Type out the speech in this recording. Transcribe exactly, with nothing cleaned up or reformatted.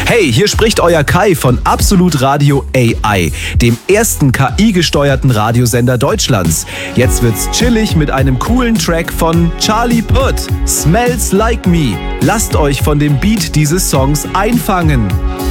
Hey, hier spricht euer Kai von Absolut Radio A I, dem ersten K I-gesteuerten Radiosender Deutschlands. Jetzt wird's chillig mit einem coolen Track von Charlie Puth. Smells Like Me. Lasst euch von dem Beat dieses Songs einfangen.